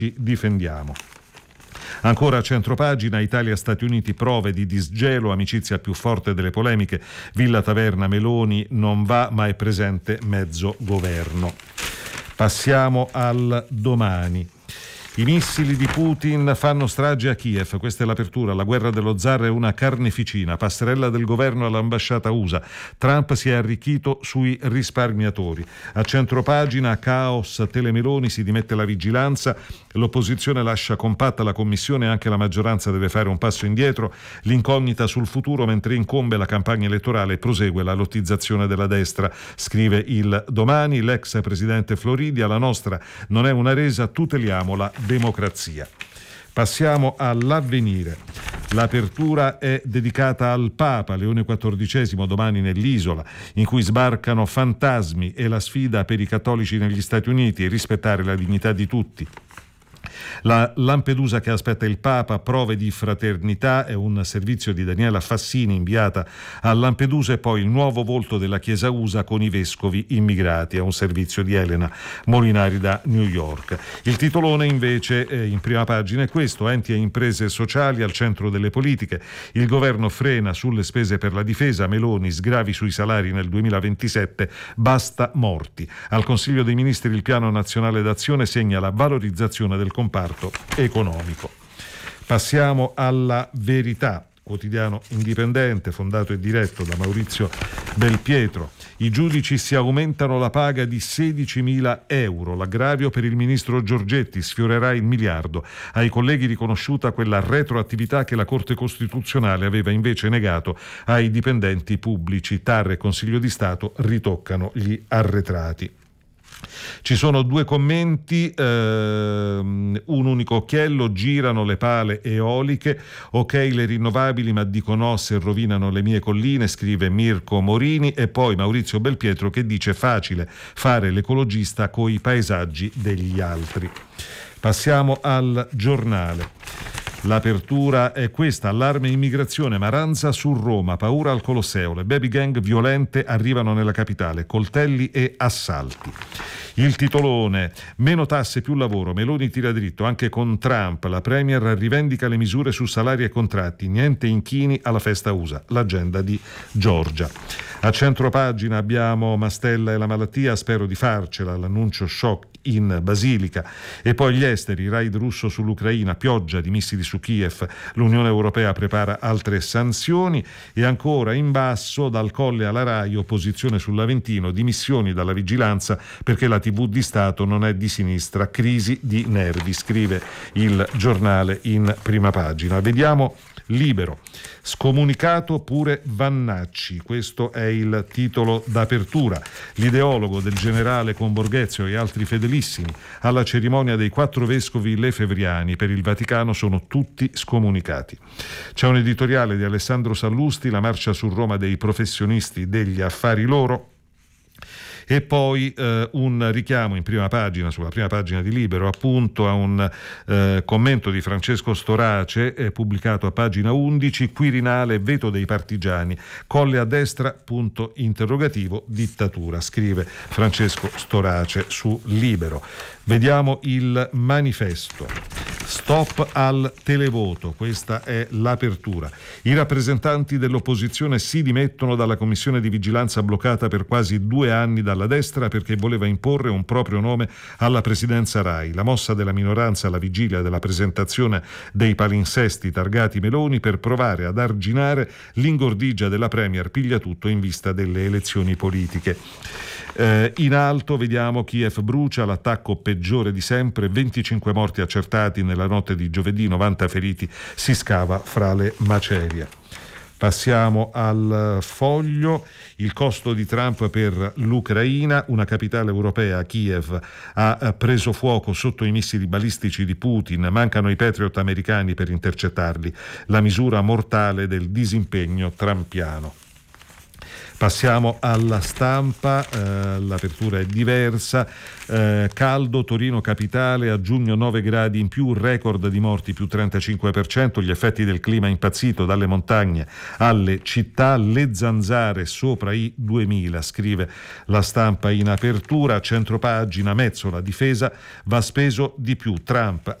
ci difendiamo. Ancora a centropagina, Italia-Stati Uniti, prove di disgelo, amicizia più forte delle polemiche, Villa Taverna, Meloni non va ma è presente mezzo governo. Passiamo al Domani. I missili di Putin fanno strage a Kiev, questa è l'apertura. La guerra dello zar è una carneficina, passerella del governo all'ambasciata USA. Trump si è arricchito sui risparmiatori. A centropagina, caos, Telemeloni, si dimette la vigilanza, l'opposizione lascia compatta la commissione, anche la maggioranza deve fare un passo indietro, l'incognita sul futuro mentre incombe la campagna elettorale e prosegue la lottizzazione della destra, scrive il Domani. L'ex presidente Floridia, la nostra non è una resa, tuteliamo la democrazia. Passiamo all'Avvenire. L'apertura è dedicata al Papa Leone XIV, domani nell'isola, in cui sbarcano fantasmi e la sfida per i cattolici negli Stati Uniti, rispettare la dignità di tutti. La Lampedusa che aspetta il Papa, prove di fraternità, è un servizio di Daniela Fassini inviata a Lampedusa, e poi il nuovo volto della Chiesa USA con i vescovi immigrati, è un servizio di Elena Molinari da New York. Il titolone invece in prima pagina è questo: enti e imprese sociali al centro delle politiche, il governo frena sulle spese per la difesa, Meloni sgravi sui salari nel 2027, basta morti. Al Consiglio dei Ministri il piano nazionale d'azione segna la valorizzazione del comparto economico. Passiamo alla Verità, quotidiano indipendente fondato e diretto da Maurizio Belpietro. I giudici si aumentano la paga di 16.000 euro, l'aggravio per il ministro Giorgetti sfiorerà il miliardo. Ai colleghi riconosciuta quella retroattività che la Corte Costituzionale aveva invece negato ai dipendenti pubblici. TAR e Consiglio di Stato ritoccano gli arretrati. Ci sono due commenti, un unico occhiello: girano le pale eoliche, ok le rinnovabili ma dico no se rovinano le mie colline, scrive Mirko Morini. E poi Maurizio Belpietro che dice facile fare l'ecologista coi paesaggi degli altri. Passiamo al Giornale. L'apertura è questa: allarme immigrazione, Maranza su Roma, paura al Colosseo, le baby gang violente arrivano nella capitale, coltelli e assalti. Il titolone: meno tasse più lavoro, Meloni tira dritto anche con Trump, la Premier rivendica le misure su salari e contratti, niente inchini alla festa USA, l'agenda di Giorgia. A centropagina abbiamo Mastella e la malattia, spero di farcela, l'annuncio shock in Basilica. E poi gli esteri, raid russo sull'Ucraina, pioggia di missili su Kiev, l'Unione Europea prepara altre sanzioni. E ancora in basso, dal Colle alla Rai, opposizione sull'Aventino, dimissioni dalla vigilanza perché la TV di Stato non è di sinistra, crisi di nervi, scrive il Giornale in prima pagina. Vediamo Libero. Scomunicato pure Vannacci, questo è il titolo d'apertura. L'ideologo del generale con Borghezio e altri fedelissimi alla cerimonia dei 4 vescovi lefevriani per il Vaticano sono tutti scomunicati. C'è un editoriale di Alessandro Sallusti, la marcia su Roma dei professionisti degli affari loro. E poi un richiamo in prima pagina, sulla prima pagina di Libero, appunto a un commento di Francesco Storace pubblicato a pagina 11, Quirinale, veto dei partigiani, Colle a destra, punto interrogativo, dittatura, scrive Francesco Storace su Libero. Vediamo il Manifesto. Stop al televoto, questa è l'apertura. I rappresentanti dell'opposizione si dimettono dalla commissione di vigilanza bloccata per quasi 2 anni dalla destra perché voleva imporre un proprio nome alla presidenza Rai. La mossa della minoranza alla vigilia della presentazione dei palinsesti targati Meloni per provare ad arginare l'ingordigia della Premier Pigliatutto in vista delle elezioni politiche. In alto vediamo Kiev brucia, l'attacco peggiore di sempre, 25 morti accertati nella notte di giovedì, 90 feriti, si scava fra le macerie. Passiamo al Foglio. Il costo di Trump per l'Ucraina, una capitale europea, Kiev, ha preso fuoco sotto i missili balistici di Putin, mancano i Patriot americani per intercettarli, la misura mortale del disimpegno trumpiano. Passiamo alla Stampa, l'apertura è diversa. Caldo, Torino capitale, a giugno 9 gradi in più, record di morti più 35%, gli effetti del clima impazzito dalle montagne alle città, le zanzare sopra i 2000, scrive la Stampa in apertura. Centropagina, Metsola, difesa, va speso di più, Trump